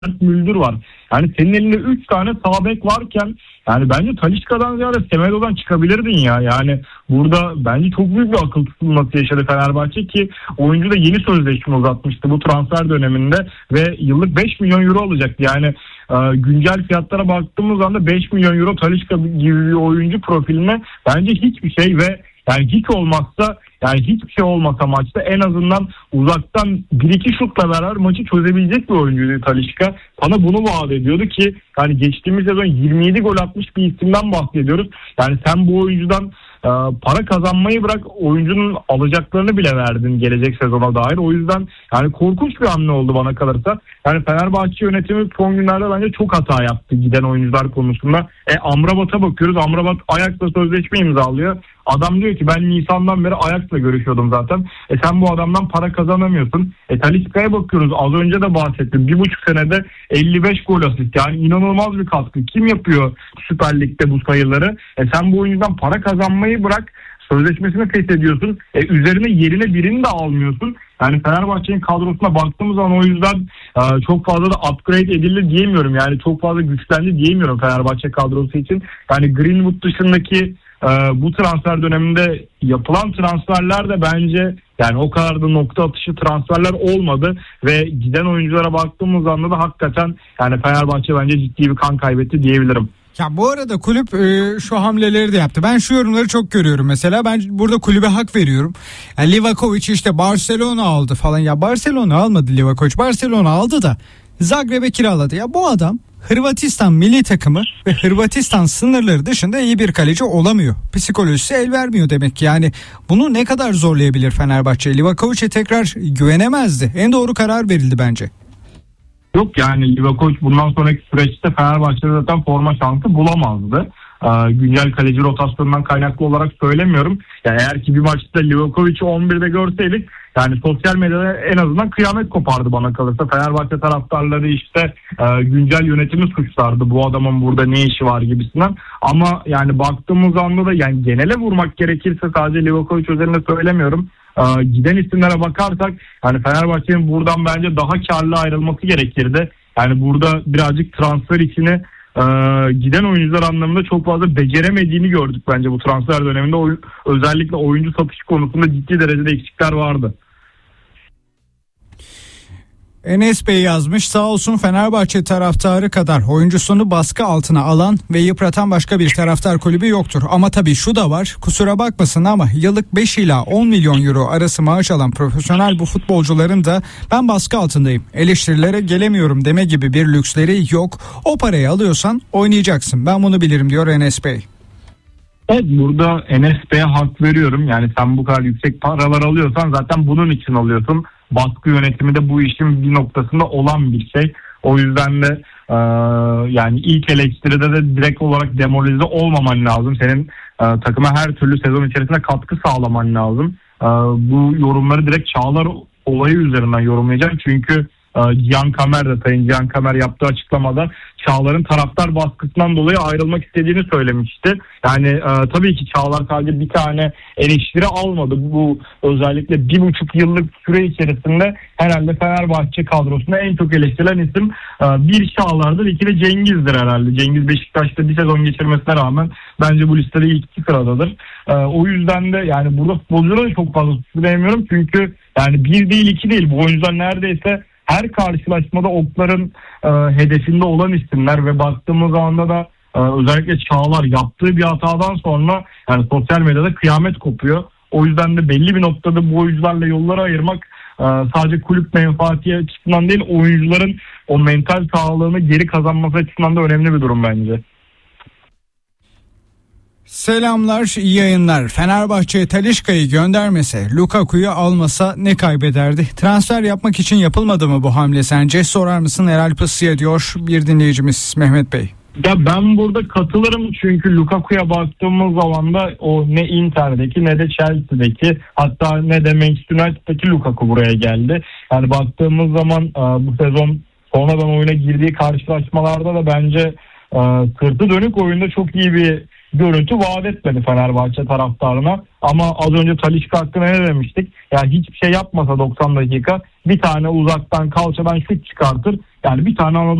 Müldür var. Yani senin elinde 3 tane sağ bek varken yani bence Talisca'dan ziyade Semedo'dan çıkabilirdin ya. Yani burada bence çok büyük bir akıl tutulması yaşadı Fenerbahçe ki oyuncu da yeni sözleşme uzatmıştı bu transfer döneminde ve yıllık 5 milyon euro alacaktı. Yani güncel fiyatlara baktığımız anda 5 milyon euro Talisca gibi bir oyuncu profiline bence hiçbir şey ve yani hiç olmazsa yani hiçbir şey olmasa maçta en azından uzaktan 1-2 şutla beraber maçı çözebilecek bir oyuncuydu Talisca. Bana bunu vaat ediyordu ki yani geçtiğimiz sezon 27 gol atmış bir isimden bahsediyoruz. Yani sen bu oyuncudan para kazanmayı bırak oyuncunun alacaklarını bile verdin gelecek sezona dair. O yüzden yani korkunç bir hamle oldu bana kalırsa. Yani Fenerbahçe yönetimi son günlerde bence çok hata yaptı giden oyuncular konusunda. Amrabat'a bakıyoruz. Amrabat Ajax'la sözleşme imzalıyor. Adam diyor ki ben Nisan'dan beri Ajax'la görüşüyordum zaten. Sen bu adamdan para kazanamıyorsun. Talisca'ya bakıyoruz. Az önce de bahsettim. 1,5 senede 55 gol asist. Yani inanılmaz bir katkı. Kim yapıyor Süper Lig'de bu sayıları? Sen bu oyuncudan para kazanmayı bırak. Sözleşmesini feshediyorsun. Üzerine yerine birini de almıyorsun. Yani Fenerbahçe'nin kadrosuna baktığımız zaman o yüzden çok fazla da upgrade edildi diyemiyorum. Yani çok fazla güçlendi diyemiyorum Fenerbahçe kadrosu için. Yani Greenwood dışındaki bu transfer döneminde yapılan transferler de bence yani o kadar da nokta atışı transferler olmadı ve giden oyunculara baktığımız anda da hakikaten yani Fenerbahçe bence ciddi bir kan kaybetti diyebilirim. Ya bu arada kulüp şu hamleleri de yaptı. Ben şu yorumları çok görüyorum mesela. Ben burada kulübe hak veriyorum. Yani Livakovic işte Barcelona aldı falan. Ya Barcelona almadı Livakovic. Barcelona aldı da Zagreb'e kiraladı. Ya bu adam Hırvatistan milli takımı ve Hırvatistan sınırları dışında iyi bir kaleci olamıyor. Psikolojisi el vermiyor demek ki. Yani bunu ne kadar zorlayabilir Fenerbahçe? Livakovic'e tekrar güvenemezdi. En doğru karar verildi bence. Yok yani Livakovic bundan sonraki süreçte Fenerbahçe'de zaten forma şansı bulamazdı. Güncel kaleci rotasyonundan kaynaklı olarak söylemiyorum. Yani eğer ki bir maçta Livakovic'i 11'de görseydik yani sosyal medyada en azından kıyamet kopardı bana kalırsa. Fenerbahçe taraftarları işte güncel yönetimi suçlardı. Bu adamın burada ne işi var gibisinden. Ama yani baktığımız anda da yani genele vurmak gerekirse sadece Livakovic üzerine söylemiyorum. Giden isimlere bakarsak yani Fenerbahçe'nin buradan bence daha karlı ayrılması gerekirdi. Yani burada birazcık transfer içini giden oyuncular anlamında çok fazla beceremediğini gördük bence bu transfer döneminde. Özellikle oyuncu satışı konusunda ciddi derecede eksikler vardı. Enes Bey yazmış, sağ olsun Fenerbahçe taraftarı kadar oyuncusunu baskı altına alan ve yıpratan başka bir taraftar kulübü yoktur. Ama tabii şu da var, kusura bakmasın ama yıllık 5 ila 10 milyon euro arası maaş alan profesyonel bu futbolcuların da ben baskı altındayım, eleştirilere gelemiyorum deme gibi bir lüksleri yok. O parayı alıyorsan oynayacaksın, ben bunu bilirim diyor Enes Bey. Evet, burada Enes Bey'e hak veriyorum. Yani sen bu kadar yüksek paralar alıyorsan zaten bunun için alıyorsun. Baskı yönetimi de bu işin bir noktasında olan bir şey. O yüzden de yani ilk eleştiride de direkt olarak demoralize olmaman lazım. Senin takıma her türlü sezon içerisinde katkı sağlaman lazım. Bu yorumları direkt Çağlar olayı üzerinden yorumlayacağım. Çünkü Cihan Kamer de Sayın Cihan Kamer yaptığı açıklamada Çağlar'ın taraftar baskısından dolayı ayrılmak istediğini söylemişti. Yani tabii ki Çağlar sadece bir tane eleştiri almadı. Bu özellikle 1,5 yıllık süre içerisinde herhalde Fenerbahçe kadrosunda en çok eleştirilen isim bir Çağlar'dır, iki de Cengiz'dir herhalde. Cengiz Beşiktaş'ta bir sezon geçirmesine rağmen bence bu listede ilk 2 sıradadır. O yüzden de yani burada futbolcuları çok fazla suçlayamıyorum. Çünkü yani 1 değil 2 değil, bu oyuncular neredeyse her karşılaşmada okların hedefinde olan isimler ve baktığımız anda da özellikle Çağlar yaptığı bir hatadan sonra yani sosyal medyada kıyamet kopuyor. O yüzden de belli bir noktada bu oyuncularla yolları ayırmak sadece kulüp menfaati açısından değil, oyuncuların o mental sağlığını geri kazanması açısından da önemli bir durum bence. Selamlar, iyi yayınlar. Fenerbahçe Talisca'yı göndermese, Lukaku'yu almasa ne kaybederdi? Transfer yapmak için yapılmadı mı bu hamle sence? Sorar mısın Erel Pısı'ya diyor bir dinleyicimiz Mehmet Bey. Ya ben burada katılırım çünkü Lukaku'ya baktığımız zaman da o ne Inter'deki ne de Chelsea'deki, hatta ne de Manchester United'daki Lukaku buraya geldi. Yani baktığımız zaman bu sezon sonradan oyuna girdiği karşılaşmalarda da bence sırtı dönük oyunda çok iyi bir görüntü vaat etmedi Fenerbahçe taraftarına. Ama az önce Talisca hakkında ne demiştik? Yani hiçbir şey yapmasa 90 dakika bir tane uzaktan kalçadan şut çıkartır. Yani bir tane